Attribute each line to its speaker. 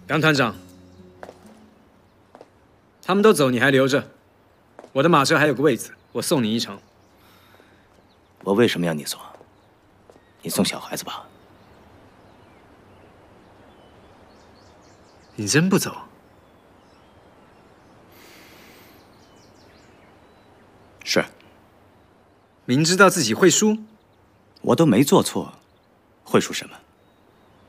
Speaker 1: 杨团长，他们都走，你还留着？我的马车还有个位子，我送你一程。
Speaker 2: 我为什么要你送？你送小孩子吧。
Speaker 1: 你真不走？
Speaker 2: 是。
Speaker 1: 明知道自己会输，
Speaker 2: 我都没做错，会输什么？